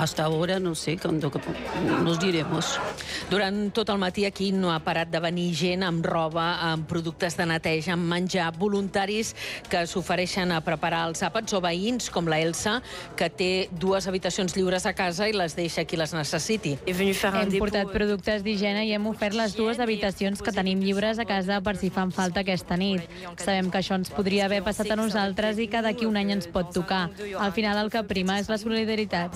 hasta ahora no sé, cuando nos diremos. Durant tot el matí aquí no ha parat de venir gent amb roba, amb productes de neteja, amb menjar, voluntaris que s'ofereixen a preparar els àpats, o veïns com la Elsa, que té 2 habitacions lliures a casa i les deixa qui les necessiti. Hem portat productes d'higiene i hem ofert les 2 habitacions que tenim lliures a casa per si fan falta aquesta nit. Sabem que això ens podria haver passat a nosaltres i que d'aquí un any ens pot tocar. Al final el que prima és la solidaritat.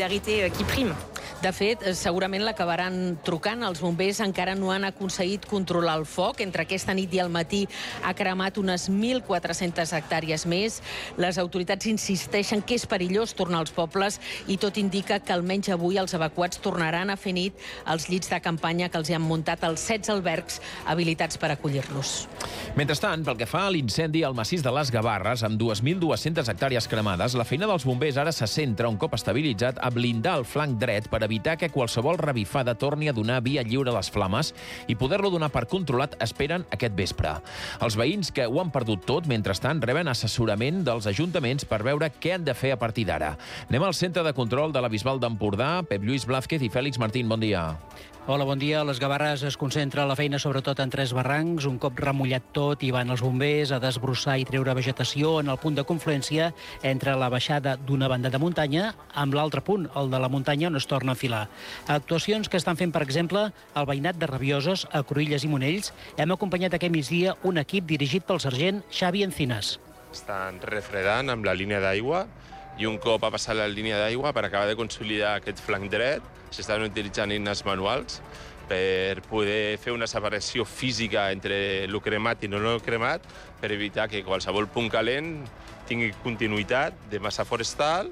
De fet, segurament l'acabaran trucant. Els bombers encara no han aconseguit controlar el foc. Entre aquesta nit i el matí ha cremat unes 1.400 hectàrees més. Les autoritats insisteixen que és perillós tornar als pobles i tot indica que almenys avui els evacuats tornaran a fer nit als llits de campanya que els hi han muntat els 16 albergs habilitats per acollir-los. Mentrestant, pel que fa a l'incendi al massís de les Gavarres, amb 2.200 hectàrees cremades, la feina dels bombers ara se centra, un cop estabilitzat, a blindar el flanc dret per evitar que qualsevol revifada torni a donar via lliure a les flames i poder-lo donar per controlat esperen aquest vespre. Els veïns que ho han perdut tot, mentrestant, reben assessorament dels ajuntaments per veure què han de fer a partir d'ara. Anem al centre de control de la Bisbal d'Empordà. Pep Lluís Blázquez i Fèlix Martín, bon dia. Hola, bon dia. A les Gavarres es concentra la feina sobretot en 3 barrancs. Un cop remullat tot, hi van els bombers a desbrossar i treure vegetació en el punt de confluència entre la baixada d'una banda de muntanya amb l'altre punt, el de la muntanya, on es torna a enfilar. Actuacions que estan fent, per exemple, el veïnat de Rabioses, a Cruïlles i Monells. Hem acompanyat aquest migdia un equip dirigit pel sergent Xavi Encinas. Estan refredant amb la línia d'aigua i un cop ha passat la línia d'aigua, per acabar de consolidar aquest flanc dret, s'estan utilitzant eines manuals per poder fer una separació física entre el cremat i no cremat, per evitar que qualsevol punt calent tingui continuïtat de massa forestal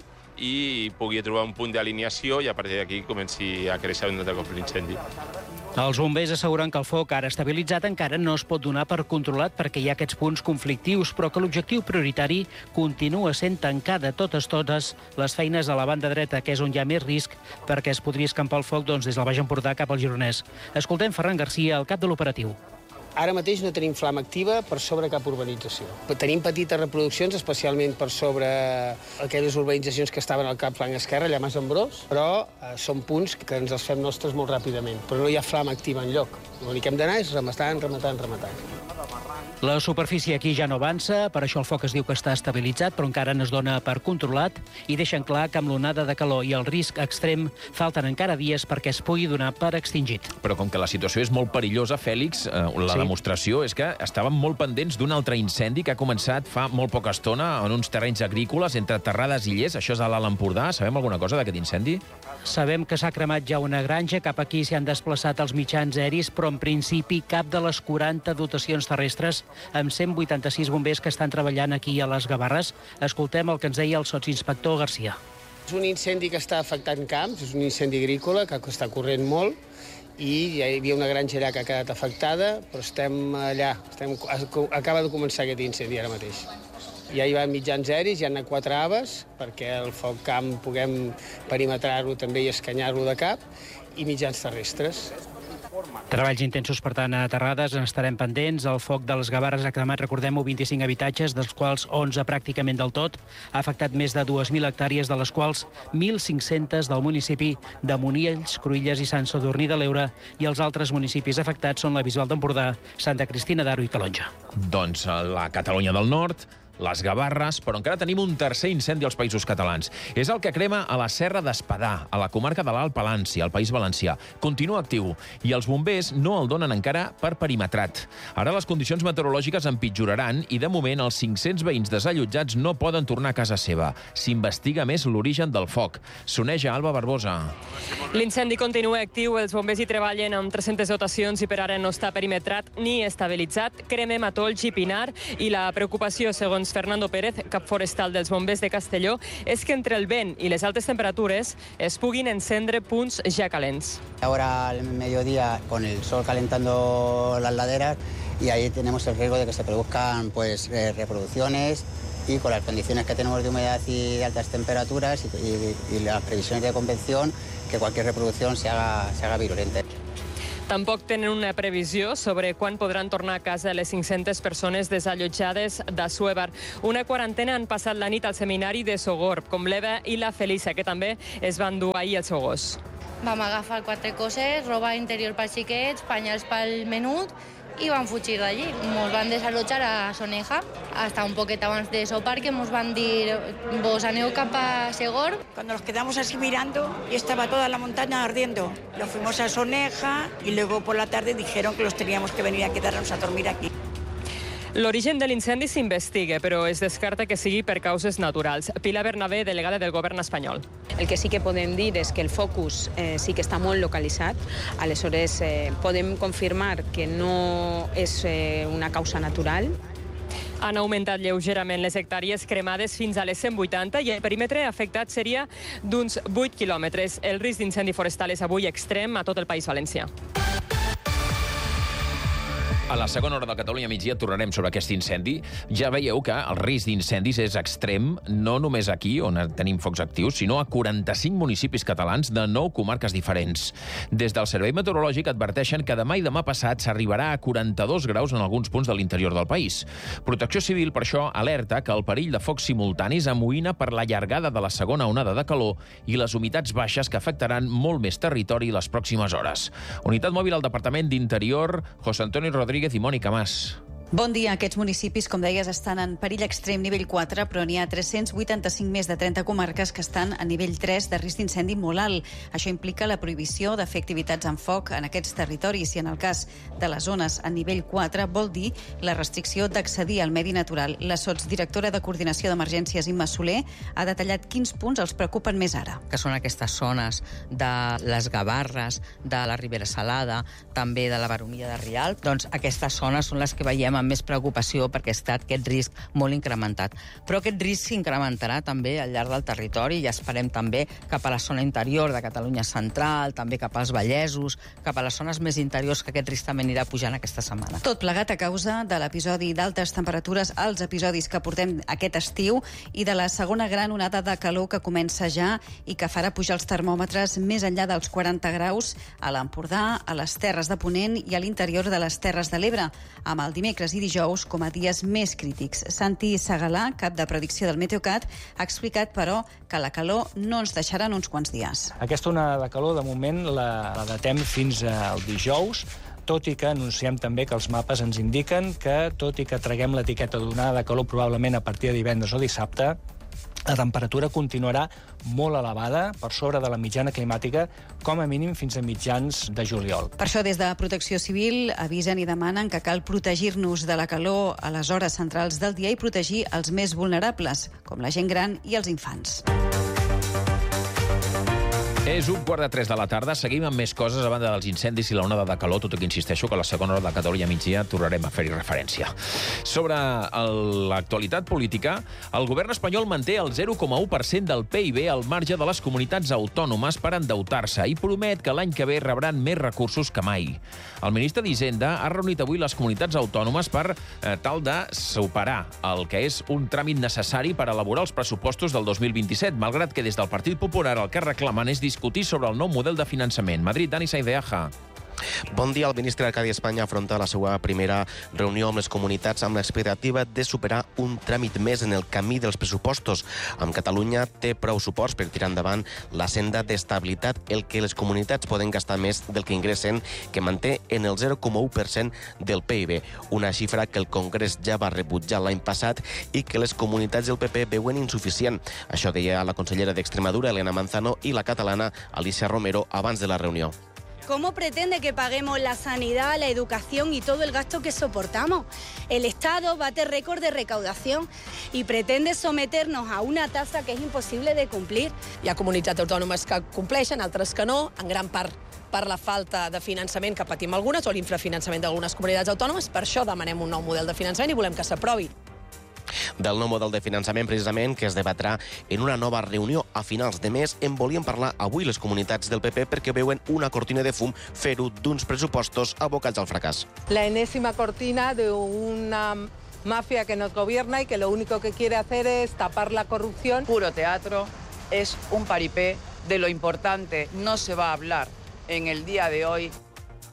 i pugui trobar un punt d'alineació i a partir d'aquí comenci a créixer un altre cop l'incendi. Els bombers asseguren que el foc, ara estabilitzat, encara no es pot donar per controlat perquè hi ha aquests punts conflictius, però que l'objectiu prioritari continua sent tancar de totes les feines a la banda dreta, que és on hi ha més risc perquè es podria escampar el foc des del Baix Empordà cap al Gironès. Escoltem Ferran Garcia, el cap de l'operatiu. Ara mateix no tenim flama activa per sobre cap urbanització. Tenim petites reproduccions, especialment per sobre aquelles urbanitzacions que estaven al cap flanc esquerre, allà a Mas Ambrós, però són punts que ens els fem nostres molt ràpidament. Però no hi ha flama activa enlloc. L'únic que hem d'anar és rematant. La superfície aquí ja no avança, per això el foc es diu que està estabilitzat, però encara no es dona per controlat i deixen clar que amb l'onada de calor i el risc extrem falten encara dies perquè es pugui donar per extingit. Però com que la situació és molt perillosa, Fèlix, la demostració és que estàvem molt pendents d'un altre incendi que ha començat fa molt poca estona en uns terrenys agrícoles entre Terrades i Llers. Això és a l'Alt Empordà. Sabem alguna cosa d'aquest incendi? Sabem que s'ha cremat ja una granja, cap aquí s'hi han desplaçat els mitjans aeris, però en principi cap de les 40 dotacions terrestres amb 186 bombers que estan treballant aquí a les Gavarres. Escoltem el que ens deia el sotsinspector Garcia. És un incendi que està afectant camps, és un incendi agrícola que està corrent molt i hi havia una granja allà que ha quedat afectada, però estem allà. Acaba de començar aquest incendi ara mateix. Ja hi van mitjans aeris, hi han 4 aves, perquè el foc camp puguem perimetrar-lo també i escanyar-lo de cap, i mitjans terrestres. Treballs intensos, per tant, a Terrades, en estarem pendents. El foc de les Gavarres ha cremat, recordem-ho, 25 habitatges, dels quals 11 pràcticament del tot. Ha afectat més de 2.000 hectàrees, de les quals 1.500 del municipi de Monells, Cruïlles i Sant Sadurní de l'Eure, i els altres municipis afectats són la Bisbal d'Empordà, Santa Cristina d'Aro i Calonja. Doncs la Catalunya del Nord, les Gavarres, però encara tenim un tercer incendi als Països Catalans. És el que crema a la Serra d'Espadà, a la comarca de l'Alt Palància, al País Valencià. Continua actiu i els bombers no el donen encara per perimetrat. Ara les condicions meteorològiques empitjoraran i, de moment, els 500 veïns desallotjats no poden tornar a casa seva. S'investiga més l'origen del foc. Soneja Alba Barbosa. L'incendi continua actiu, els bombers hi treballen amb 300 dotacions i per ara no està perimetrat ni estabilitzat. Crema matolls i pinar i la preocupació, segons Fernando Pérez, cap forestal dels bombers de Castelló, és que entre el vent i les altes temperatures es puguin encendre punts ja calents. Ahora al mediodía, con el sol calentando las laderas, y ahí tenemos el riesgo de que se produzcan reproducciones, y con las condiciones que tenemos de humedad y de altas temperaturas y las previsiones de convección, que cualquier reproducción se haga virulenta. Tampoc tenen una previsió sobre quan podran tornar a casa les 500 persones desallotjades d'Assuévar. Una quarantena han passat la nit al seminari de Sogorb, com l'Eva i la Felisa, que també es van dur ahir el seu gos. Vam agafar 4 coses, roba interior pels xiquets, pañals pel menut, i van fugir d'allí. Ens van desallotjar a Soneja, hasta un poquet abans de sopar, que ens van dir vos aneu cap a Segorb. Cuando nos quedamos así mirando y estaba toda la montaña ardiendo, nos fuimos a Soneja y luego por la tarde dijeron que los teníamos que venir a quedarnos a dormir aquí. L'origen de l'incendi s'investiga, però es descarta que sigui per causes naturals. Pilar Bernabé, delegada del govern espanyol. El que sí que podem dir és que el focus sí que està molt localitzat. Aleshores, podem confirmar que no és una causa natural. Han augmentat lleugerament les hectàrees cremades fins a les 180 i el perímetre afectat seria d'uns 8 quilòmetres. El risc d'incendi forestal és avui extrem a tot el País Valencià. A la segona hora de Catalunya Migdia tornarem sobre aquest incendi. Ja veieu que el risc d'incendis és extrem, no només aquí, on tenim focs actius, sinó a 45 municipis catalans de 9 comarques diferents. Des del Servei Meteorològic adverteixen que demà i demà passat s'arribarà a 42 graus en alguns punts de l'interior del país. Protecció Civil, per això, alerta que el perill de focs simultanis amoïna per la llargada de la segona onada de calor i les humitats baixes que afectaran molt més territori les pròximes hores. Unitat mòbil al Departament d'Interior, José Antonio Rodríguez i Mònica Mas. Bon dia. Aquests municipis, com deies, estan en perill extrem nivell 4, però n'hi ha 385 més de 30 comarques que estan a nivell 3 de risc d'incendi molt alt. Això implica la prohibició de fer activitats amb foc en aquests territoris i, en el cas de les zones a nivell 4, vol dir la restricció d'accedir al medi natural. La sotsdirectora de Coordinació d'Emergències, Imma Soler, ha detallat quins punts els preocupen més ara. Que són aquestes zones de les Gavarres, de la Ribera Salada, també de la Baronia de Rialb. Doncs aquestes zones són les que veiem amb més preocupació perquè està aquest risc molt incrementat. Però aquest risc s'incrementarà també al llarg del territori i esperem també cap a la zona interior de Catalunya central, també cap als Vallesos, cap a les zones més interiors, que aquest risc també anirà pujant aquesta setmana. Tot plegat a causa de l'episodi d'altes temperatures, els episodis que portem aquest estiu i de la segona gran onada de calor que comença ja i que farà pujar els termòmetres més enllà dels 40 graus a l'Empordà, a les Terres de Ponent i a l'interior de les Terres de l'Ebre, amb el dimecres i dijous com a dies més crítics. Santi Segalà, cap de predicció del Meteocat, ha explicat, però, que la calor no ens deixarà en uns quants dies. Aquesta onada de calor, de moment, la datem fins al dijous, tot i que anunciem també que els mapes ens indiquen que, tot i que traguem l'etiqueta d'onada de calor probablement a partir de divendres o dissabte, la temperatura continuarà molt elevada, per sobre de la mitjana climàtica, com a mínim fins a mitjans de juliol. Per això, des de Protecció Civil, avisen i demanen que cal protegir-nos de la calor a les hores centrals del dia i protegir els més vulnerables, com la gent gran i els infants. És 1:45 de la tarda. Seguim amb més coses a banda dels incendis i la onada de calor, tot i que insisteixo que a la segona hora de Catalunya Migdia tornarem a fer-hi referència. Sobre l'actualitat política, el govern espanyol manté el 0,1% del PIB al marge de les comunitats autònomes per endeutar-se i promet que l'any que ve rebran més recursos que mai. El ministre d'Hisenda ha reunit avui les comunitats autònomes per tal de superar el que és un tràmit necessari per elaborar els pressupostos del 2027, malgrat que des del Partit Popular el que reclamen és discutir sobre el nou model de finançament. Madrid, Dani Saideaja. Bon dia. El ministre Arcadi Espanya afronta la seva primera reunió amb les comunitats amb l'expectativa de superar un tràmit més en el camí dels pressupostos. Amb Catalunya té prou suports per tirar endavant la senda d'estabilitat, el que les comunitats poden gastar més del que ingressen, que manté en el 0,1% del PIB, una xifra que el Congrés ja va rebutjar l'any passat i que les comunitats del PP veuen insuficient. Això deia la consellera d'Extremadura, Elena Manzano, i la catalana, Alicia Romero, abans de la reunió. ¿Cómo pretende que paguemos la sanidad, la educación y todo el gasto que soportamos? El Estado bate récord de recaudación y pretende someternos a una tasa que és impossible de complir. Hi ha comunitats autònomes que compleixen, altres que no, en gran part per la falta de finançament que patim algunes o l'infrafinançament d'algunes comunitats autònomes. Per això demanem un nou model de finançament i volem que s'aprovi. Del nou model de finançament, precisament, que es debatrà en una nova reunió a finals de mes, en volien parlar avui les comunitats del PP perquè veuen una cortina de fum fer-ho d'uns pressupostos abocats al fracàs. La enésima cortina de una mafia que nos gobierna y que lo único que quiere hacer es tapar la corrupción. Puro teatro, es un paripé. De lo importante no se va a hablar en el día de hoy.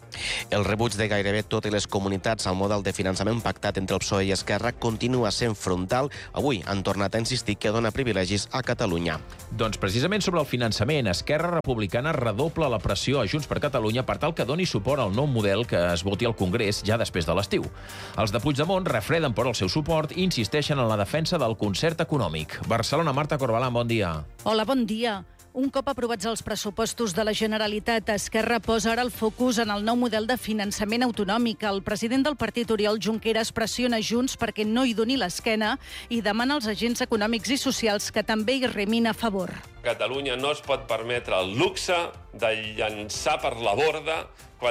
El rebuig de gairebé totes les comunitats al model de finançament pactat entre el PSOE i Esquerra continua sent frontal. Avui han tornat a insistir que dona privilegis a Catalunya. Doncs precisament sobre el finançament, Esquerra Republicana redobla la pressió a Junts per Catalunya per tal que doni suport al nou model que es voti al Congrés ja després de l'estiu. Els de Puigdemont refreden per el seu suport i insisteixen en la defensa del concert econòmic. Barcelona, Marta Corbalán, bon dia. Hola, bon dia. Un cop aprovats els pressupostos de la Generalitat, Esquerra posa ara el focus en el nou model de finançament autonòmic. El president del partit, Oriol Junqueras, pressiona Junts perquè no hi doni l'esquena i demana als agents econòmics i socials que també hi remin a favor. Catalunya no es pot permetre el luxe de llançar per la borda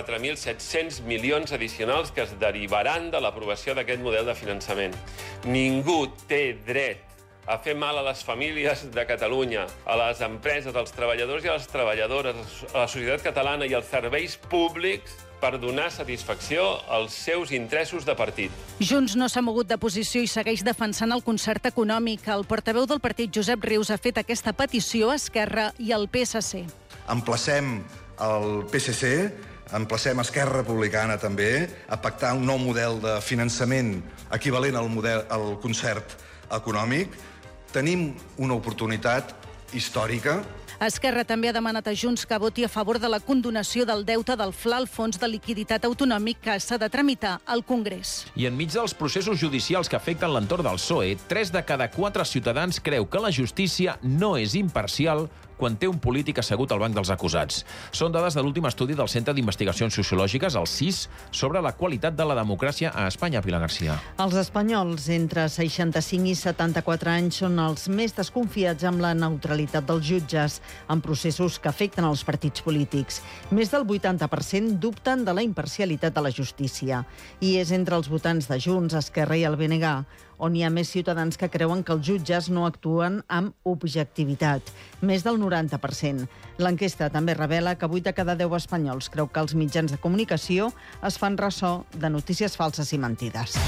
4.700 milions addicionals que es derivaran de l'aprovació d'aquest model de finançament. Ningú té dret a fer mal a les famílies de Catalunya, a les empreses, als treballadors i a les treballadores, a la societat catalana i als serveis públics per donar satisfacció als seus interessos de partit. Junts no s'ha mogut de posició i segueix defensant el concert econòmic. El portaveu del partit, Josep Rius, ha fet aquesta petició a Esquerra i al PSC. Emplacem el PSC, emplacem Esquerra Republicana també, a pactar un nou model de finançament equivalent al concert econòmic. Tenim una oportunitat històrica. Esquerra també ha demanat a Junts que voti a favor de la condonació del deute del FLA, el Fons de Liquiditat Autonòmic, que s'ha de tramitar al Congrés. I enmig dels processos judicials que afecten l'entorn del PSOE, 3 de cada 4 ciutadans creu que la justícia no és imparcial quan té un polític assegut al banc dels acusats. Són dades de l'últim estudi del Centre d'Investigacions Sociològiques, el CIS, sobre la qualitat de la democràcia a Espanya, Pilar García. Els espanyols entre 65 i 74 anys són els més desconfiats amb la neutralitat dels jutges en processos que afecten els partits polítics. Més del 80% dubten de la imparcialitat de la justícia. I és entre els votants de Junts, Esquerra i el BNG on hi ha més ciutadans que creuen que els jutges no actuen amb objectivitat. Més del 90%. L'enquesta també revela que 8 de cada 10 espanyols creu que els mitjans de comunicació es fan ressò de notícies falses i mentides.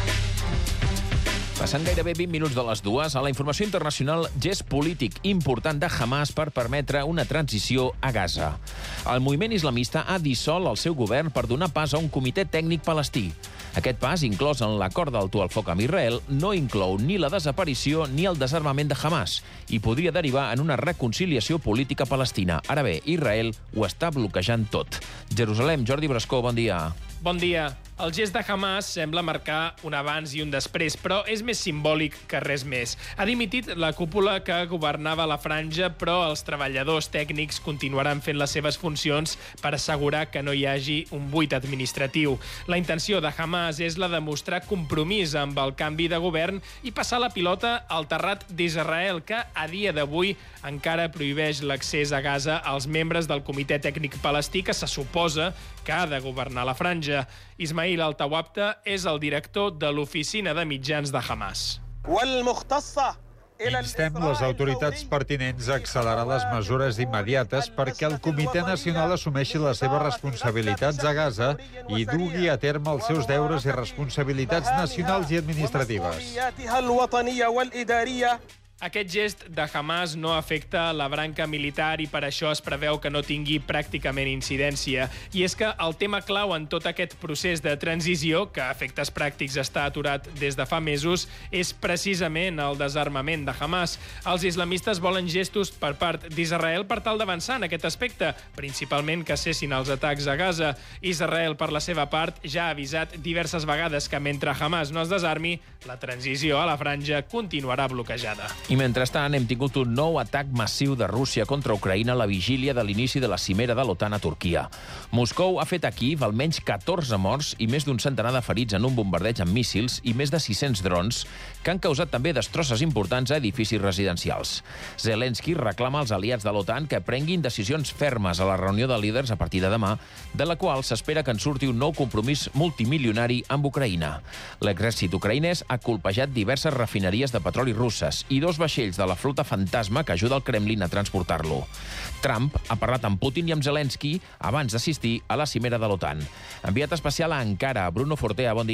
Passant gairebé 20 minuts de les 2, a la informació internacional, gest polític important de Hamas per permetre una transició a Gaza. El moviment islamista ha dissolt el seu govern per donar pas a un comitè tècnic palestí. Aquest pas, inclòs en l'acord d'alto al foc amb Israel, no inclou ni la desaparició ni el desarmament de Hamas i podria derivar en una reconciliació política palestina. Ara bé, Israel ho està bloquejant tot. Jerusalem, Jordi Brascó, bon dia. Bon dia. El gest de Hamas sembla marcar un abans i un després, però és més simbòlic que res més. Ha dimitit la cúpula que governava la franja, però els treballadors tècnics continuaran fent les seves funcions per assegurar que no hi hagi un buit administratiu. La intenció de Hamas és la de mostrar compromís amb el canvi de govern i passar la pilota al terrat d'Israel, que a dia d'avui encara prohibeix l'accés a Gaza als membres del comitè tècnic palestí que se suposa que ha de governar la franja. Ismail Al-Tawabta és el director de l'oficina de mitjans de Hamas. Instem les autoritats pertinents a accelerar les mesures immediates perquè el Comitè Nacional assumeixi les seves responsabilitats a Gaza i dugui a terme els seus deures i responsabilitats nacionals i administratives. Aquest gest de Hamas no afecta la branca militar i per això es preveu que no tingui pràcticament incidència. I és que el tema clau en tot aquest procés de transició, que a efectes pràctics està aturat des de fa mesos, és precisament el desarmament de Hamas. Els islamistes volen gestos per part d'Israel per tal d'avançar en aquest aspecte, principalment que cessin els atacs a Gaza. Israel, per la seva part, ja ha avisat diverses vegades que mentre Hamas no es desarmi, la transició a la franja continuarà bloquejada. I mentrestant hem tingut un nou atac massiu de Rússia contra Ucraïna a la vigília de l'inici de la cimera de l'OTAN a Turquia. Moscou ha fet a Kíev almenys 14 morts i més d'un centenar de ferits en un bombardeig amb míssils i més de 600 drons que han causat també destrosses importants a edificis residencials. Zelensky reclama als aliats de l'OTAN que prenguin decisions fermes a la reunió de líders a partir de demà, de la qual s'espera que en surti un nou compromís multimilionari amb Ucraïna. L'exèrcit ucraïnès ha colpejat diverses refineries de petroli russes i 2 vaixells de la flota fantasma que ajuda el Kremlin a transportar-lo. Trump ha parlat amb Putin i amb Zelensky abans d'assistir a la cimera de l'OTAN. Enviat especial a Ankara, Bruno Fortea, bon dia.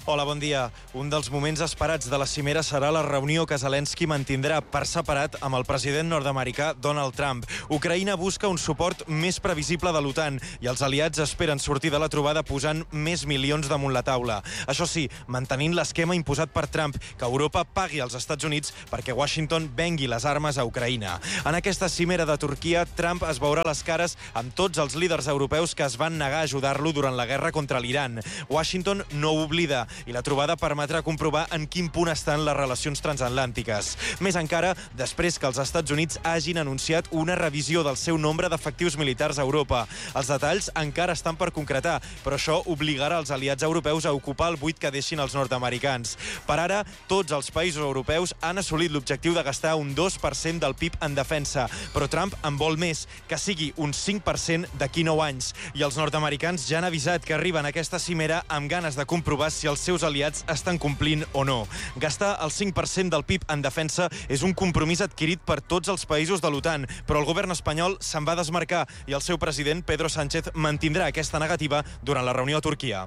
Hola, bon dia. Un dels moments esperats de la cimera serà la reunió que Zelensky mantindrà per separat amb el president nord-americà Donald Trump. Ucraïna busca un suport més previsible de l'OTAN i els aliats esperen sortir de la trobada posant més milions damunt la taula. Això sí, mantenint l'esquema imposat per Trump, que Europa pagui als Estats Units perquè Washington vengui les armes a Ucraïna. En aquesta cimera de Turquia, Trump es veurà les cares amb tots els líders europeus que es van negar a ajudar-lo durant la guerra contra l'Iran. Washington no ho oblida i la trobada permetrà comprovar en quin punt estan les relacions transatlàntiques. Més encara, després que els Estats Units hagin anunciat una revisió del seu nombre d'efectius militars a Europa. Els detalls encara estan per concretar, però això obligarà els aliats europeus a ocupar el buit que deixin els nord-americans. Per ara, tots els països europeus han assolit l'objectiu de gastar un 2% del PIB en defensa, però Trump en vol més, que sigui un 5% d'aquí 9 anys. I els nord-americans ja han avisat que arriben a aquesta cimera amb ganes de comprovar si els seus aliats estan complint o no. Gastar el 5% del PIB en defensa és un compromís adquirit per tots els països de l'OTAN, però el govern espanyol se'n va desmarcar i el seu president, Pedro Sánchez, mantindrà aquesta negativa durant la reunió a Turquia.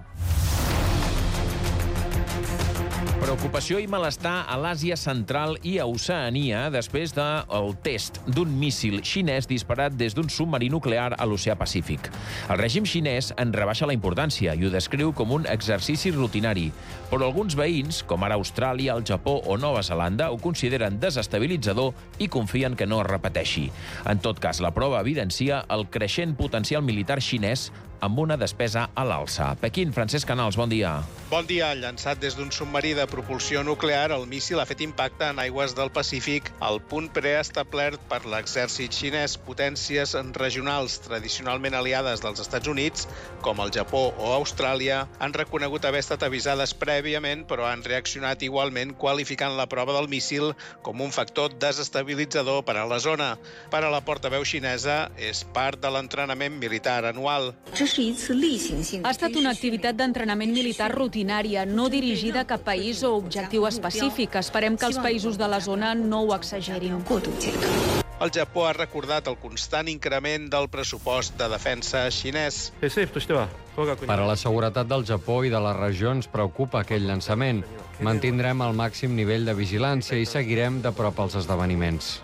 Preocupació i malestar a l'Àsia Central i a Oceania després del test d'un míssil xinès disparat des d'un submarí nuclear a l'oceà Pacífic. El règim xinès en rebaixa la importància i ho descriu com un exercici rutinari, però alguns veïns, com ara Austràlia, el Japó o Nova Zelanda, ho consideren desestabilitzador i confien que no es repeteixi. En tot cas, la prova evidencia el creixent potencial militar xinès amb una despesa a l'alça. Pequín, Francesc Canals, bon dia. Bon dia. Llançat des d'un submarí de propulsió nuclear, el míssil ha fet impacte en aigües del Pacífic, al punt preestablert per l'exèrcit xinès. Potències regionals tradicionalment aliades dels Estats Units, com el Japó o Austràlia, han reconegut haver estat avisades prèviament, però han reaccionat igualment qualificant la prova del míssil com un factor desestabilitzador per a la zona. Per a la portaveu xinesa, és part de l'entrenament militar anual. Ha estat una activitat d'entrenament militar rutinària, no dirigida a cap país o objectiu específic. Esperem que els països de la zona no ho exagerin. El Japó ha recordat el constant increment del pressupost de defensa xinès. Per a la seguretat del Japó i de la regió ens preocupa aquell llançament. Mantindrem el màxim nivell de vigilància i seguirem de prop els esdeveniments.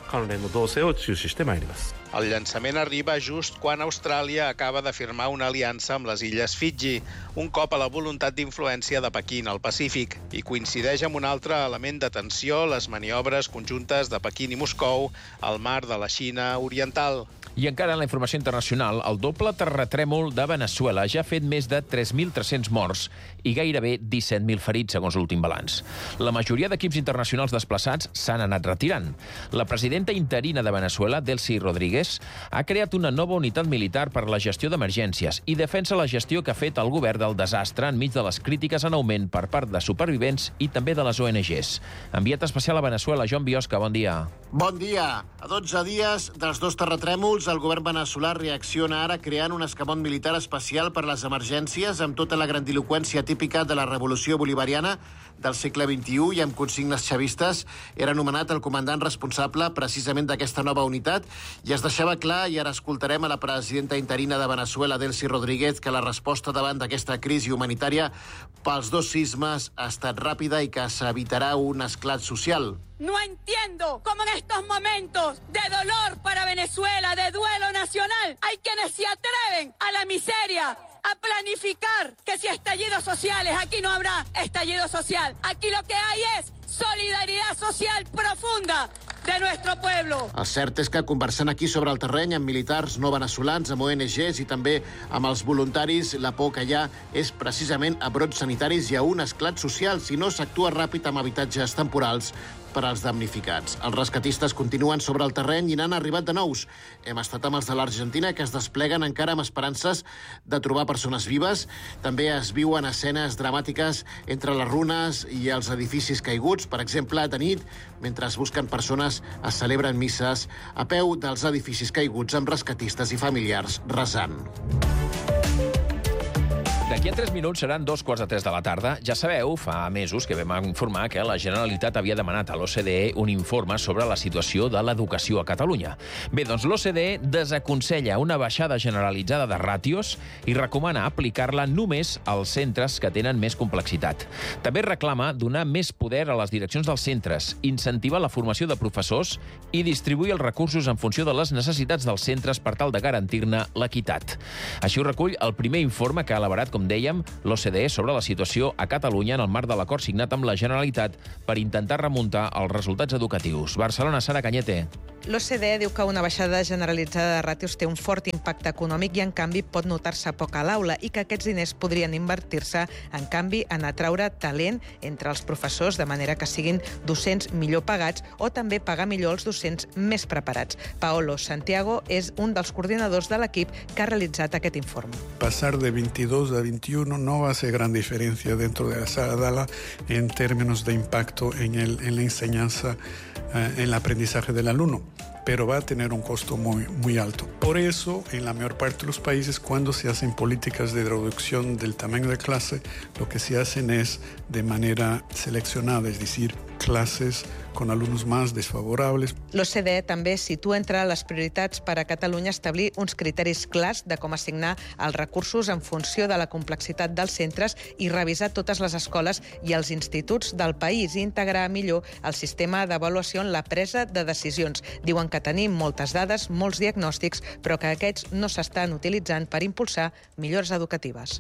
El llançament arriba just quan Austràlia acaba de firmar una aliança amb les illes Fiji, un cop a la voluntat d'influència de Pequín al Pacífic, i coincideix amb un altre element de tensió, les maniobres conjuntes de Pequín i Moscou al mar de la Xina Oriental. I encara en la informació internacional, el doble terratrèmol de Veneçuela ja ha fet més de 3.300 morts i gairebé 17.000 ferits, segons l'últim balanç. La majoria d'equips internacionals desplaçats s'han anat retirant. La presidenta interina de Veneçuela, Delcy Rodríguez, ha creat una nova unitat militar per a la gestió d'emergències i defensa la gestió que ha fet el govern del desastre enmig de les crítiques en augment per part de supervivents i també de les ONGs. Enviat especial a Veneçuela, Joan Biosca, bon dia. Bon dia. A 12 dies dels dos terratrèmols, el govern veneçolà reacciona ara creant un escamot militar especial per a les emergències amb tota la grandiloqüència típica de la revolució bolivariana del segle XXI i amb consignes xavistes. Era nomenat el comandant responsable precisament d'aquesta nova unitat i es deixava clar, i ara escoltarem a la presidenta interina de Veneçuela, Delcy Rodríguez, que la resposta davant d'aquesta crisi humanitària pels dos sismes ha estat ràpida i que s'evitarà un esclat social. No entiendo cómo en estos momentos de dolor para Venezuela, de duelo nacional, hay quienes se atreven a la miseria, a planificar que si estallidos sociales, aquí no habrá estallido social. Aquí lo que hay es solidaridad social profunda de nuestro pueblo. El cert és que conversant aquí sobre el terreny amb militars no veneçolans, amb ONGs i també amb els voluntaris, la por que hi ha és precisament a brots sanitaris i a un esclat social si no s'actua ràpid amb habitatges temporals per als damnificats. Els rescatistes continuen sobre el terreny i n'han arribat de nous. Hem estat amb els de l'Argentina, que es despleguen encara amb esperances de trobar persones vives. També es viuen escenes dramàtiques entre les runes i els edificis caiguts. Per exemple, de nit, mentre es busquen persones, es celebren misses a peu dels edificis caiguts amb rescatistes i familiars resant. D'aquí a 3 minuts seran 2:15 de la tarda. Ja sabeu, fa mesos que vam informar que la Generalitat havia demanat a l'OCDE un informe sobre la situació de l'educació a Catalunya. Bé, doncs l'OCDE desaconsella una baixada generalitzada de ràtios i recomana aplicar-la només als centres que tenen més complexitat. També reclama donar més poder a les direccions dels centres, incentivar la formació de professors i distribuir els recursos en funció de les necessitats dels centres per tal de garantir-ne l'equitat. Així ho recull el primer informe que ha elaborat, com dèiem, l'OCDE sobre la situació a Catalunya en el marc de l'acord signat amb la Generalitat per intentar remuntar els resultats educatius. Barcelona, Sara Cañete. L'OCDE diu que una baixada generalitzada de ràtios té un fort impacte econòmic i, en canvi, pot notar-se poc a l'aula i que aquests diners podrien invertir-se, en canvi, en atraure talent entre els professors, de manera que siguin docents millor pagats o també pagar millor els docents més preparats. Paolo Santiago és un dels coordinadors de l'equip que ha realitzat aquest informe. Pasar de 22 a 21 no va a hacer gran diferencia dentro de la sala de aula en términos de impacto en la enseñanza, en el aprendizaje del alumno, pero va a tener un costo muy alto. Por eso, en la mayor parte de los países, cuando se hacen políticas de reducción del tamaño de clase, lo que se hacen es de manera seleccionada, es decir, clases con alumnos más desfavorables. L'OCDE també situa entre les prioritats per a Catalunya establir uns criteris clars de com assignar els recursos en funció de la complexitat dels centres i revisar totes les escoles i els instituts del país i integrar millor el sistema d'avaluació en la presa de decisions. Diuen que tenim moltes dades, molts diagnòstics, però que aquests no s'estan utilitzant per impulsar millores educatives.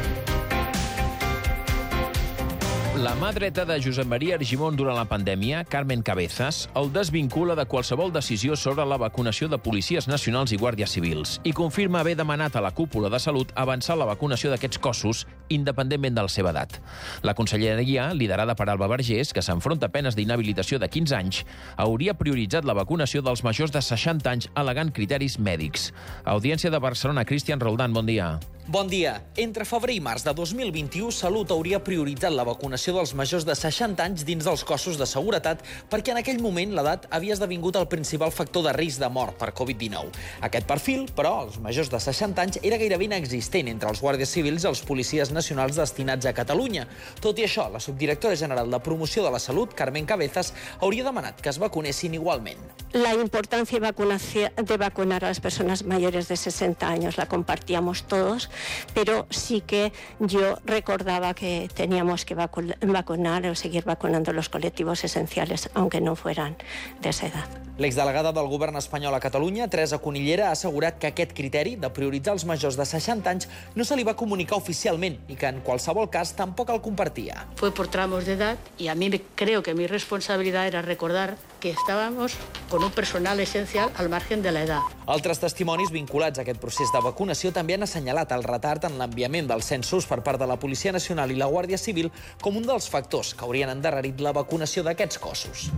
La mà dreta de Josep Maria Argimon durant la pandèmia, Carmen Cabezas, el desvincula de qualsevol decisió sobre la vacunació de policies nacionals i guàrdies civils i confirma haver demanat a la cúpula de Salut avançar la vacunació d'aquests cossos independentment de la seva edat. La conselleria, liderada per Alba Vergés, que s'enfronta a penes d'inhabilitació de 15 anys, hauria prioritzat la vacunació dels majors de 60 anys al·legant criteris mèdics. Audiència de Barcelona, Cristian Roldán, bon dia. Bon dia. Entre febrer i març de 2021, Salut hauria prioritzat la vacunació dels majors de 60 anys dins dels cossos de seguretat perquè en aquell moment l'edat havia esdevingut el principal factor de risc de mort per Covid-19. Aquest perfil, però, els majors de 60 anys, era gairebé inexistent entre els guàrdies civils i els policies nacionals destinats a Catalunya. Tot i això, la subdirectora general de Promoció de la Salut, Carmen Cabezas, hauria demanat que es vacunessin igualment. La importancia de vacunar a las personas mayores de 60 años la compartíamos todos, pero sí que yo recordaba que teníamos que vacunar o seguir vacunando los colectivos esenciales, aunque no fueran de esa edad. L'exdelegada del govern espanyol a Catalunya, Teresa Conillera, ha assegurat que aquest criteri de prioritzar els majors de 60 anys no se li va comunicar oficialment i que en qualsevol cas tampoc el compartia. Fue por tramos de edad y a mí creo que mi responsabilidad era recordar que estábamos con un personal esencial al margen de la edad. Altres testimonis vinculats a aquest procés de vacunació també han assenyalat el retard en l'enviament dels censos per part de la Policia Nacional i la Guàrdia Civil com un dels factors que haurien endarrerit la vacunació d'aquests cossos.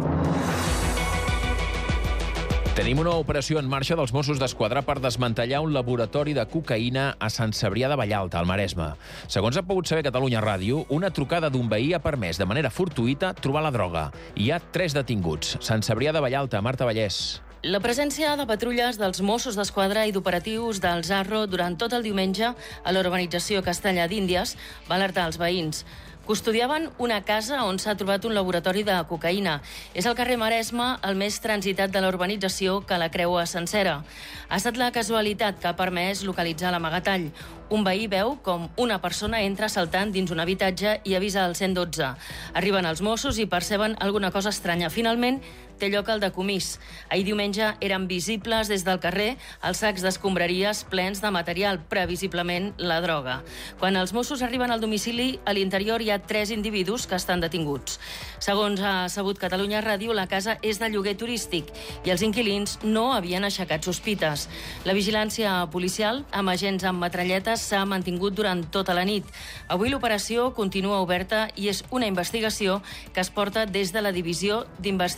Tenim una operació en marxa dels Mossos d'Esquadra per desmantellar un laboratori de cocaïna a Sant Cebrià de Vallalta, al Maresme. Segons ha pogut saber Catalunya Ràdio, una trucada d'un veí ha permès de manera fortuïta trobar la droga. Hi ha 3 detinguts. Sant Cebrià de Vallalta, Marta Vallès. La presència de patrulles dels Mossos d'Esquadra i d'operatius del Zarro durant tot el diumenge a la urbanització Castellà d'Índies va alertar els veïns. Custodiaven una casa on s'ha trobat un laboratori de cocaïna. És el carrer Maresme el més transitat de la urbanització que la creua sencera. Ha estat la casualitat que ha permès localitzar l'amagatall. Un veí veu com una persona entra saltant dins un habitatge i avisa el 112. Arriben els Mossos i perceben alguna cosa estranya. Finalment, té lloc el decomís. Ahir diumenge eren visibles des del carrer els sacs d'escombraries plens de material, previsiblement la droga. Quan els Mossos arriben al domicili, a l'interior hi ha 3 individus que estan detinguts. Segons ha sabut Catalunya Ràdio, la casa és de lloguer turístic i els inquilins no havien aixecat sospites. La vigilància policial, amb agents amb metralletes, s'ha mantingut durant tota la nit. Avui l'operació continua oberta i és una investigació que es porta des de la Divisió d'Investigació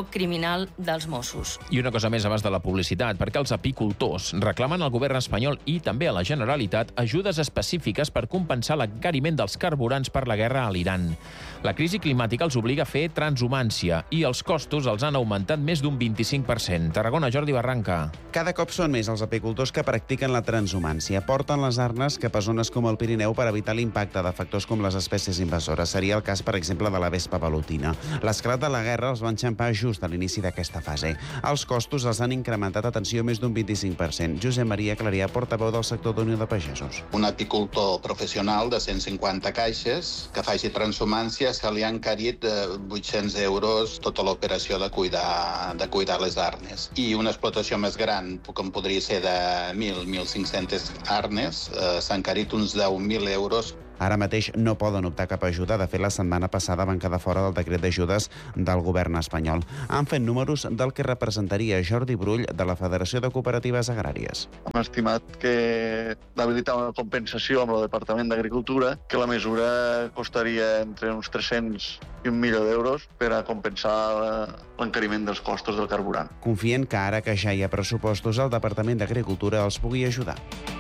investigació criminal dels Mossos. I una cosa més abans de la publicitat, perquè els apicultors reclamen al govern espanyol i també a la Generalitat ajudes específiques per compensar l'encariment dels carburants per la guerra a l'Iran. La crisi climàtica els obliga a fer transhumància i els costos els han augmentat més d'un 25%. Tarragona, Jordi Barranca. Cada cop són més els apicultors que practiquen la transhumància. Porten les arnes cap a zones com el Pirineu per evitar l'impacte de factors com les espècies invasores. Seria el cas, per exemple, de la vespa pelutina. L'esclat de la guerra els va enxampar just a l'inici d'aquesta fase. Els costos els han incrementat, atenció, més d'un 25%. Josep Maria Clarià, portaveu del sector d'Unió de Pagesos. Un apicultor professional de 150 caixes que faci transhumància se li han encarit 800 euros tota l'operació de cuidar les arnes. I una explotació més gran, com podria ser de 1.500 arnes, s'ha encarit uns 10.000 euros. Ara mateix no poden optar cap ajuda. De fet, la setmana passada van quedar fora del decret d'ajudes del govern espanyol. Han fet números del que representaria Jordi Brull, de la Federació de Cooperatives Agràries. Hem estimat que d'habilitar una compensació amb el Departament d'Agricultura, que la mesura costaria entre uns 300 i 1.000 d'euros per a compensar l'encariment dels costos del carburant. Confien que ara que ja hi ha pressupostos, el Departament d'Agricultura els pugui ajudar.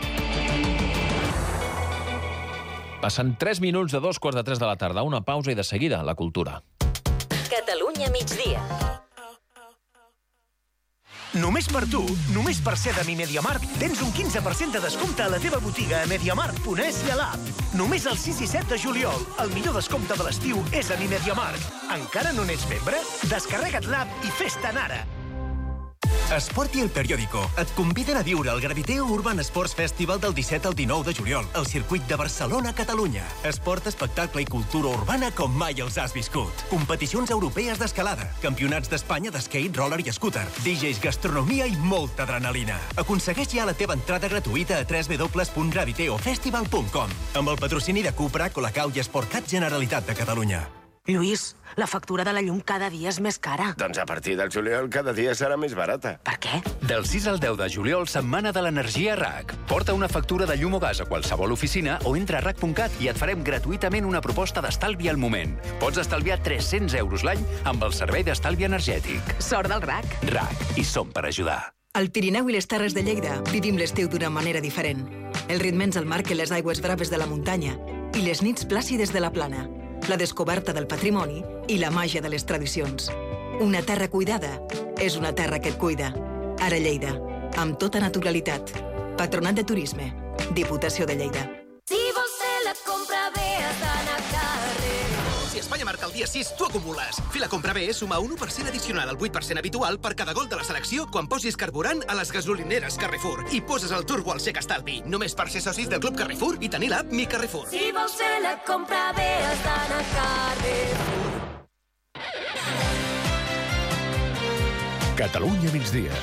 Passen 3 minuts de 2:15 de la tarda. Una pausa i de seguida la cultura. Catalunya migdia. Només per tu, només per ser de Mi MediaMarkt, tens un 15% de descompte a la teva botiga a MediaMarkt.es i a l'app. Només el 6 i 7 de juliol, el millor descompte de l'estiu és a Mi MediaMarkt. Encara no n'ets membre? Descarrega't l'app i fes-te'n ara. Esport i El Periódico et conviden a viure el Graviteo Urban Sports Festival del 17 al 19 de juliol al circuit de Barcelona, Catalunya. Esport, espectacle i cultura urbana com mai els has viscut. Competicions europees d'escalada, campionats d'Espanya d'skate, roller i scooter, DJs, gastronomia i molta adrenalina. Aconsegueix ja la teva entrada gratuïta a www.graviteofestival.com amb el patrocini de Cupra, Colacau i Sportcat Generalitat de Catalunya. Lluís, la factura de la llum cada dia és més cara. Doncs a partir del juliol cada dia serà més barata. Per què? Del 6 al 10 de juliol, setmana de l'energia RAC. Porta una factura de llum o gas a qualsevol oficina o entra a RAC.cat i et farem gratuïtament una proposta d'estalvi al moment. Pots estalviar 300 euros l'any amb el servei d'estalvi energètic. Sort del RAC. RAC, i som per ajudar. Al Pirineu i les Terres de Lleida vivim l'estiu d'una manera diferent. El ritme ens el marquen les aigües braves de la muntanya i les nits plàcides de la plana, la descoberta del patrimoni i la màgia de les tradicions. Una terra cuidada és una terra que et cuida. Ara Lleida, amb tota naturalitat. Patronat de Turisme, Diputació de Lleida. Si vols fer la compra bé, has d'anar a carrer. Si Espanya marca el dia 6, tu acumules. Fer la compra bé suma un 1% addicional al 8% habitual per cada gol de la selecció quan posis carburant a les gasolineres Carrefour. I poses el turbo al Sec Estalvi. Només per ser socis del Club Carrefour i tenir l'app Mi Carrefour. Si vols fer la compra bé, has d'anar a Carrefour. Catalunya migdia.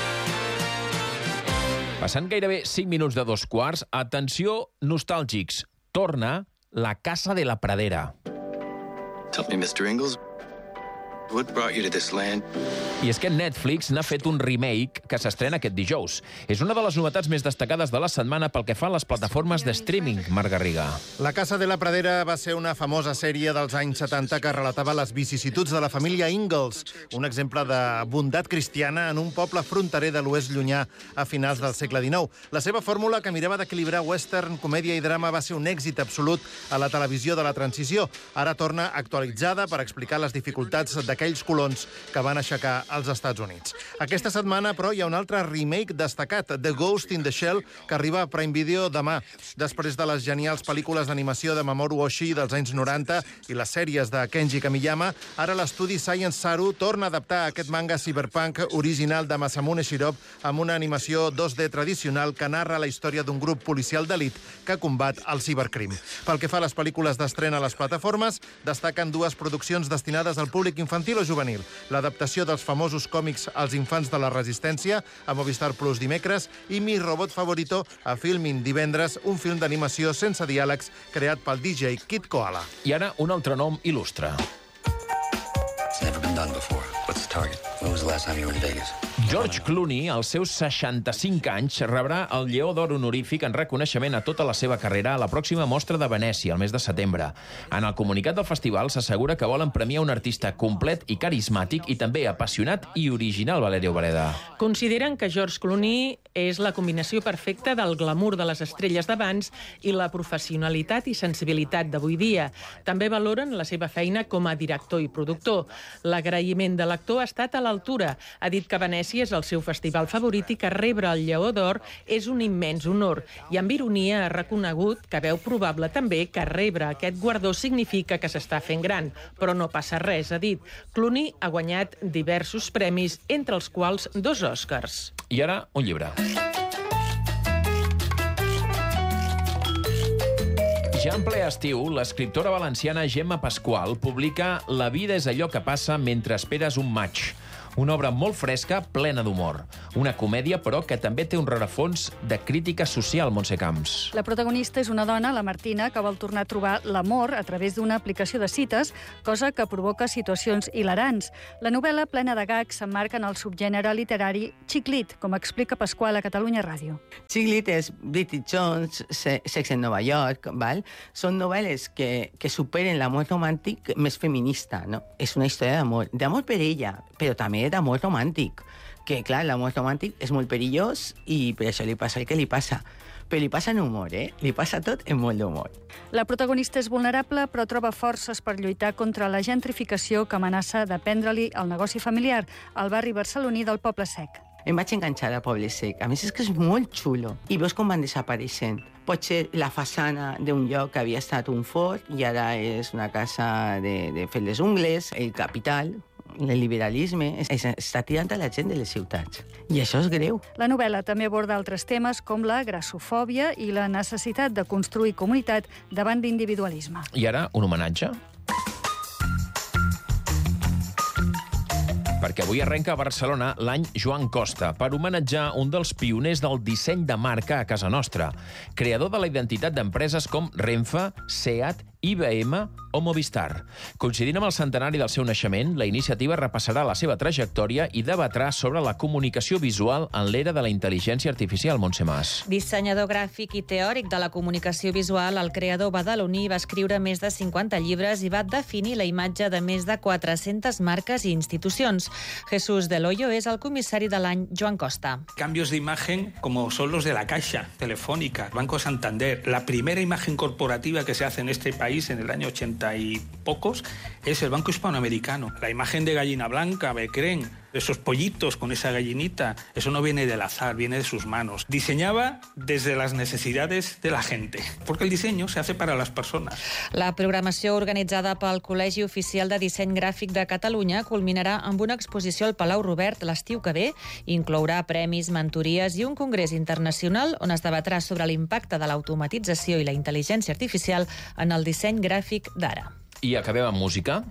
Passant gairebé 5 minuts de 2:15, atenció, nostàlgics. Torna La Casa de la Pradera. Tell me, Mr. Ingalls, what brought you to this land? I és que Netflix n'ha fet un remake que s'estrena aquest dijous. És una de les novetats més destacades de la setmana pel que fa a les plataformes de streaming, Marc Garriga. La Casa de la Pradera va ser una famosa sèrie dels anys 70 que relatava les vicissituds de la família Ingalls, un exemple de bondat cristiana en un poble fronterer de l'oest llunyà a finals del segle XIX. La seva fórmula, que mirava d'equilibrar western, comèdia i drama, va ser un èxit absolut a la televisió de la transició. Ara torna actualitzada per explicar les dificultats d'aquells colons que van aixecar als Estats Units. Aquesta setmana, però, hi ha un altre remake destacat, The Ghost in the Shell, que arriba a Prime Video demà. Després de les genials pel·lícules d'animació de Mamoru Oshii dels anys 90 i les sèries de Kenji Kamiyama, ara l'estudi Science Saru torna a adaptar aquest manga cyberpunk original de Masamune Shirow amb una animació 2D tradicional que narra la història d'un grup policial d'elit que combat el cibercrim. Pel que fa a les pel·lícules d'estrena a les plataformes, destaquen dues produccions destinades al públic infantil o juvenil. L'adaptació dels famosos còmics als infants de la Resistència a Movistar Plus dimecres i Mi Robot Favorito a Filmin divendres, un film d'animació sense diàlegs creat pel DJ Kid Koala. I ara un altre nom il·lustre. It's never been done before. What's the target? When was the last time you were in Vegas? George Clooney, als seus 65 anys, rebrà el Lleó d'Or honorífic en reconeixement a tota la seva carrera a la pròxima mostra de Venècia, el mes de setembre. En el comunicat del festival s'assegura que volen premiar un artista complet i carismàtic i també apassionat i original, Valeria Obreda. Consideren que George Clooney és la combinació perfecta del glamour de les estrelles d'abans i la professionalitat i sensibilitat d'avui dia. També valoren la seva feina com a director i productor. L'agraïment de l'actor ha estat a l'altura. Ha dit que Venècia és el seu festival favorit i que rebre el Lleó d'Or és un immens honor. I amb ironia ha reconegut que veu probable també que rebre aquest guardó significa que s'està fent gran. Però no passa res, ha dit. Clooney ha guanyat diversos premis, entre els quals 2 Oscars. I ara, un llibre. Ja en ple estiu, l'escriptora valenciana Gemma Pasqual publica La vida és allò que passa mentre esperes un maig. Una obra molt fresca, plena d'humor. Una comèdia, però, que també té un rerefons de crítica social, Montse Camps. La protagonista és una dona, la Martina, que vol tornar a trobar l'amor a través d'una aplicació de cites, cosa que provoca situacions hilarants. La novel·la, plena de gags, s'emmarca en el subgènere literari Chick Lit, com explica Pasqual a Catalunya Ràdio. Chick Lit és Bridget Jones, Sex en Nova York, val? Són novel·les que superen l'amor romàntic més feminista, no? És una història d'amor per ella, però també d'amor romàntic, que, clar, l'amor romàntic és molt perillós i per això li passa el que li passa. Però li passa en humor, Li passa tot en molt d'humor. La protagonista és vulnerable, però troba forces per lluitar contra la gentrificació que amenaça de prendre-li el negoci familiar al barri barceloní del Poble Sec. Em vaig enganxar a Poble Sec. A més, és que és molt xulo. I veus com van desapareixent. Pot ser la façana d'un lloc que havia estat un fort i ara és una casa de fer les ungles, el capital, el liberalisme, està tirant a la gent de les ciutats. I això és greu. La novel·la també aborda altres temes com la grassofòbia i la necessitat de construir comunitat davant d'individualisme. I ara, un homenatge? Perquè avui arrenca a Barcelona l'any Joan Costa per homenatjar un dels pioners del disseny de marca a casa nostra, creador de la identitat d'empreses com Renfe, Seat, IBM o Movistar. Coincidint amb el centenari del seu naixement, la iniciativa repassarà la seva trajectòria i debatrà sobre la comunicació visual en l'era de la intel·ligència artificial, Montse Mas. Dissenyador gràfic i teòric de la comunicació visual, el creador badaloní va escriure més de 50 llibres i va definir la imatge de més de 400 marques i institucions. Jesús Del Hoyo és el comissari de l'any Joan Costa. Cambios de imagen como son los de la Caixa, Telefónica, Banco Santander. La primera imagen corporativa que se hace en este país en el año 80 y pocos es el Banco Hispanoamericano. La imagen de Gallina Blanca, Becren, esos pollitos con esa gallinita, eso no viene del azar, viene de sus manos. Diseñaba desde las necesidades de la gente, porque el diseño se hace para las personas. La programació organitzada pel Col·legi Oficial de Disseny Gràfic de Catalunya culminarà amb una exposició al Palau Robert l'estiu que ve. Inclourà premis, mentories i un congrés internacional on es debatrà sobre l'impacte de l'automatització i la intel·ligència artificial en el disseny gràfic d'ara. I acabem amb música.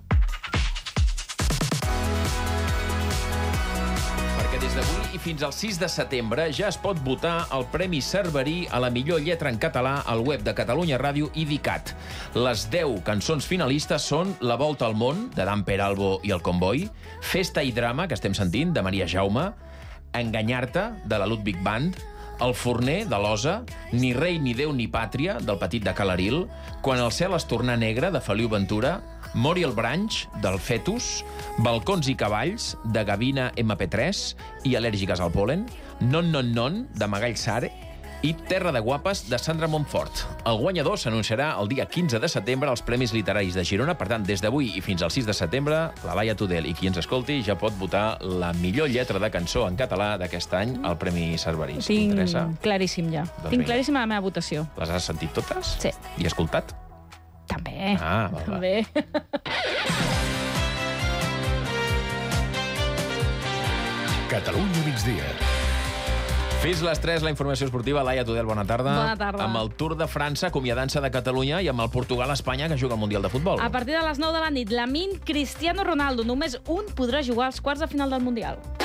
Des d'avui i fins al 6 de setembre ja es pot votar el Premi Cerverí a la millor lletra en català al web de Catalunya Ràdio i d'ICAT. Les 10 cançons finalistes són La volta al món, de Dan Peralbo i el Comboi, Festa i drama, que estem sentint, de Maria Jaume, Enganyar-te, de la Ludwig Band, El forner, de l'Osa, Ni rei ni déu ni pàtria, del Petit de Calaril, Quan el cel es torna negre, de Feliu Ventura, Mori el branch, del Fetus, Balcons i cavalls, de Gavina MP3 i Al·lèrgiques al pol·len, Non, non, non, de Magall Sare, i Terra de guapes, de Sandra Montfort. El guanyador s'anunciarà el dia 15 de setembre als Premis Literaris de Girona. Per tant, des d'avui i fins al 6 de setembre, la Laia Tudel i qui ens escolti ja pot votar la millor lletra de cançó en català d'aquest any al Premi Cerverí. Tinc claríssim ja. Tinc claríssima la meva votació. Les has sentit totes? Sí. I escoltat? També. Ah, va. També. Catalunya migdia. Fins les 3, la informació esportiva. Laia Tudel, bona tarda. Bona tarda. Amb el Tour de França, acomiadant-se de Catalunya, i amb el Portugal-Espanya, que juga al Mundial de Futbol. A partir de les 9 de la nit, Lamine Cristiano Ronaldo. Només un podrà jugar als quarts de final del Mundial.